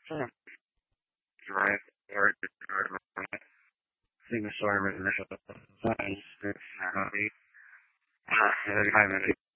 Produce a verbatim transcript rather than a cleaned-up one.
Sure. Right. Or single story residential science. Uh,